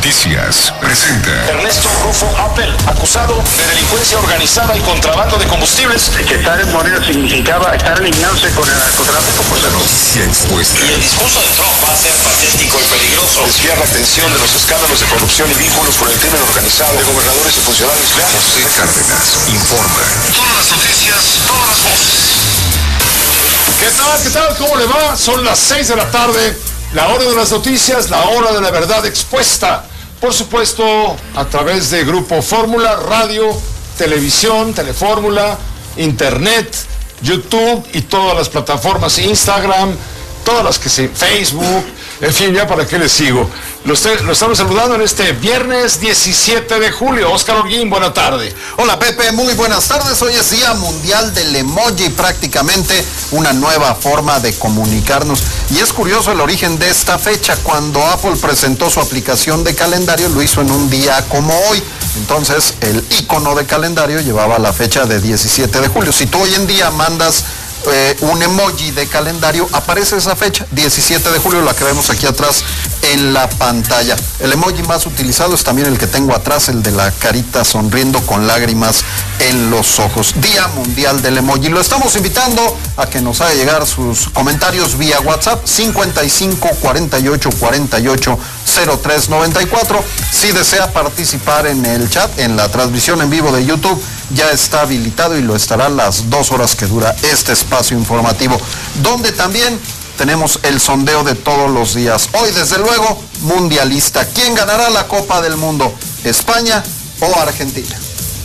Noticias presenta Ernesto Rufo Appel, acusado de delincuencia organizada y contrabando de combustibles. Que estar en Morena significaba estar alineándose con el narcotráfico. la noticia expuesta. Y el discurso de Trump va a ser patético y peligroso. Desviar la atención de los escándalos de corrupción y vínculos con el crimen organizado de gobernadores y funcionarios leales. José Cárdenas informa. Todas las noticias, todas las voces. ¿Qué tal? ¿Cómo le va? Son las 6 de la tarde, la hora de las noticias, la hora de la verdad expuesta. Por supuesto, a través de Grupo Fórmula, radio, televisión, Telefórmula, internet, YouTube y todas las plataformas, Instagram, todas las que se... Facebook, en fin, ya para qué les sigo. Lo estamos saludando en este viernes 17 de julio. Óscar Holguín, buena tarde. Hola Pepe, muy buenas tardes. Hoy es Día Mundial del Emoji, prácticamente una nueva forma de comunicarnos. Y es curioso el origen de esta fecha. Cuando Apple presentó su aplicación de calendario, lo hizo en un día como hoy. Entonces, el icono de calendario llevaba la fecha de 17 de julio. Si tú hoy en día mandas un emoji de calendario, aparece esa fecha, 17 de julio, la que vemos aquí atrás en la pantalla. El emoji más utilizado es también el que tengo atrás, el de la carita sonriendo con lágrimas en los ojos. Día Mundial del Emoji. Lo estamos invitando a que nos haga llegar sus comentarios vía WhatsApp 55 48 48 03 94. Si desea participar en el chat, en la transmisión en vivo de YouTube, ya está habilitado y lo estará las 2 horas que dura este espacio informativo, donde también tenemos el sondeo de todos los días. Hoy, desde luego, mundialista. ¿Quién ganará la Copa del Mundo? ¿España o Argentina?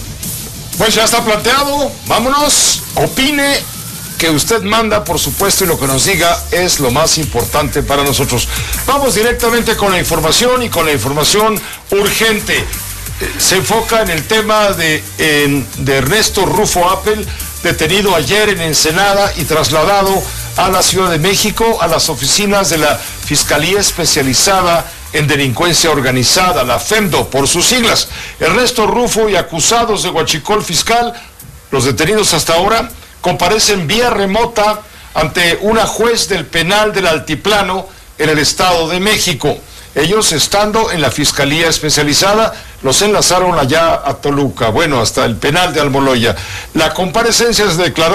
Pues ya está planteado, vámonos, opine, que usted manda, por supuesto, y lo que nos diga es lo más importante para nosotros. Vamos directamente con la información y con la información urgente. Se enfoca en el tema de Ernesto Rufo Appel, detenido ayer en Ensenada y trasladado a la Ciudad de México, a las oficinas de la Fiscalía Especializada en Delincuencia Organizada, la FEMDO, por sus siglas. Ernesto Rufo y acusados de huachicol fiscal, los detenidos hasta ahora, comparecen vía remota ante una juez del penal del Altiplano en el Estado de México. Ellos, estando en la Fiscalía Especializada, los enlazaron allá a Toluca, bueno, hasta el penal de Almoloya. La comparecencia se declaró